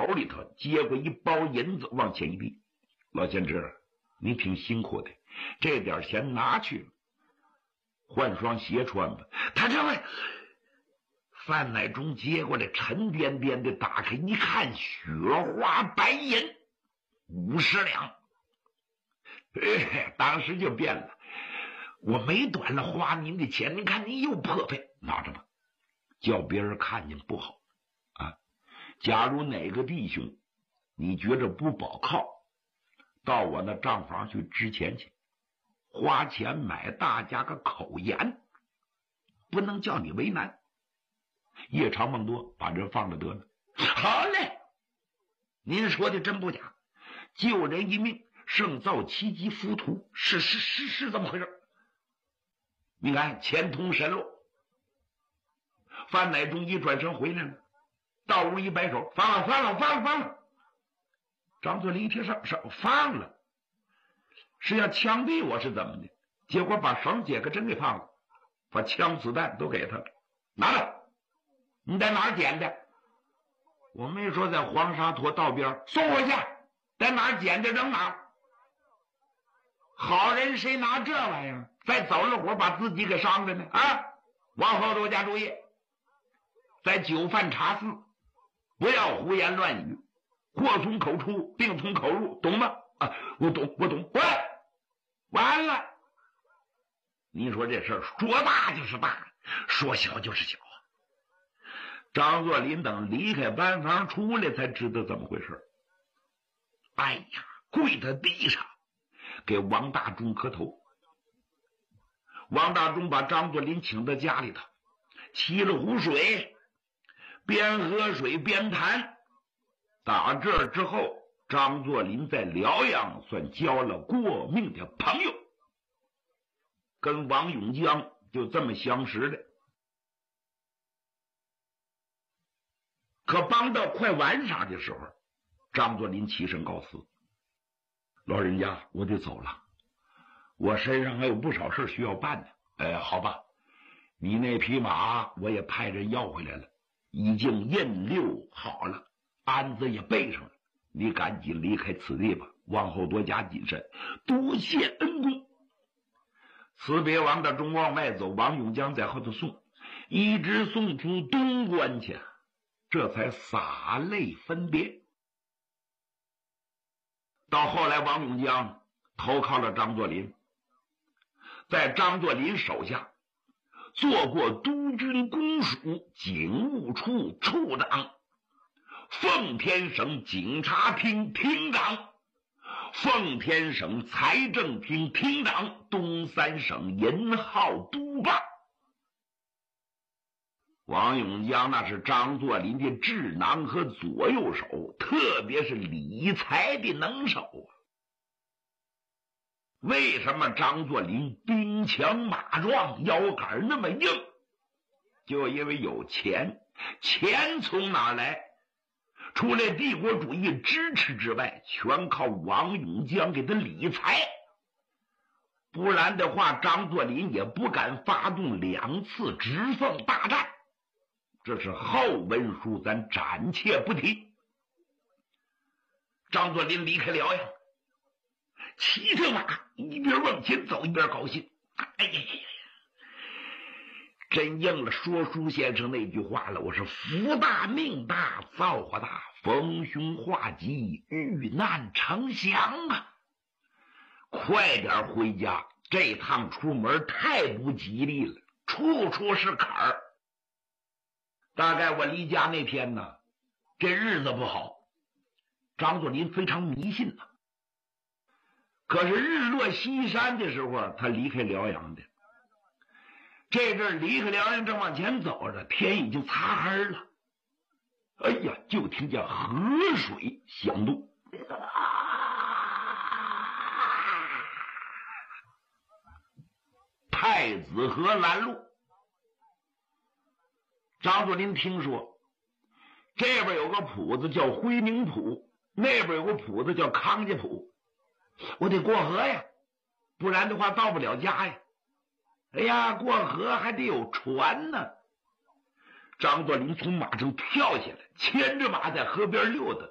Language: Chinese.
手里头接过一包银子，往前一递：“老先知，你挺辛苦的，这点钱拿去，换双鞋穿吧。”他这位范乃忠接过来，沉甸甸的打开一看，雪花白银50两。当时就变了，我没短了花您的钱，您看您又破费，拿着吧，叫别人看见不好啊。假如哪个弟兄你觉着不保靠，到我那账房去支钱去，花钱买大家个口言，不能叫你为难。夜长梦多，把人放了得了。好嘞，您说的真不假，救人一命胜造7级浮屠，是这么回事。你看钱通神路。范乃忠一转身回来了，到屋一摆手：“放了。”张作霖一听上放了，是要枪毙我是怎么的？结果把绳解开真给放了，把枪子弹都给他了。拿着，你在哪儿捡的？我没说在黄沙坨道边，送回去，在哪儿捡的扔哪儿。好人谁拿这玩意儿再走了会儿把自己给伤着呢？啊！往后多加注意，在酒饭茶肆不要胡言乱语，祸从口出，病从口入，懂吗？啊，我懂。喂，完了！你说这事儿说大就是大，说小就是小啊。张作霖等离开班房出来，才知道怎么回事。哎呀，跪在地上给王大中磕头。王大中把张作霖请到家里头，沏了壶水，边喝水边谈。打这之后，张作霖在辽阳算交了过命的朋友，跟王永江就这么相识的。可帮到快晚上的时候，张作霖起身告辞：“老人家，我得走了，我身上还有不少事需要办呢。好吧，你那匹马我也派人要回来了，已经印溜好了，鞍子也备上了，你赶紧离开此地吧，往后多加谨慎，多谢恩公。”辞别王大中往外走，王永江在后头送，一直送出东关去，这才洒泪分别。到后来，王永江投靠了张作霖，在张作霖手下做过督军公署警务处处长、奉天省警察厅厅长、奉天省财政厅厅长、东三省银号督办。王永江那是张作霖的智囊和左右手，特别是理财的能手啊。为什么张作霖兵强马壮，腰杆那么硬？就因为有钱。钱从哪来？除了帝国主义支持之外，全靠王永江给他理财。不然的话，张作霖也不敢发动2次直奉大战。这是后文书，咱暂且不提。张作霖离开辽阳，骑着马一边往前走一边高兴。哎呀，真应了说书先生那句话了，我是福大命大造化大，逢凶化吉，遇难成祥啊！快点回家，这趟出门太不吉利了，处处是坎儿。大概我离家那天呢，这日子不好，张作霖非常迷信呐。可是日落西山的时候，他离开辽阳的。这阵离开辽阳正往前走着，天已经擦黑了。哎呀，就听见河水响动，太子河拦路。张作霖听说这边有个铺子叫辉宁铺，那边有个铺子叫康家铺，我得过河呀，不然的话到不了家呀。哎呀，过河还得有船呢。张作霖从马上跳下来，牵着马在河边溜达。